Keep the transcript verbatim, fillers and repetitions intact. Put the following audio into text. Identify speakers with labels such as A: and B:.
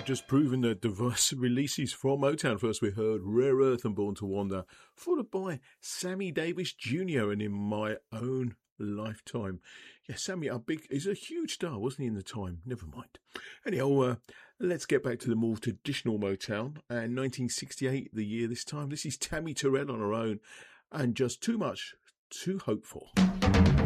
A: just proving the diverse releases from Motown. First we heard Rare Earth and Born to Wander, followed by Sammy Davis Junior and In My Own Lifetime. Yeah, Sammy, a big, he's a huge star, wasn't he, in the time? Never mind. Anyhow, uh, let's get back to the more traditional Motown. And nineteen sixty-eight, the year this time. This is Tammy Terrell on her own, and Just Too Much to Hope For.